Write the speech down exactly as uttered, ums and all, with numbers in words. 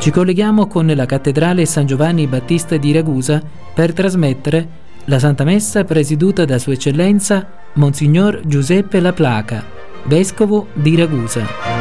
Ci colleghiamo con la cattedrale San Giovanni Battista di Ragusa per trasmettere la Santa Messa presieduta da Sua Eccellenza Monsignor Giuseppe La Placa, Vescovo di Ragusa.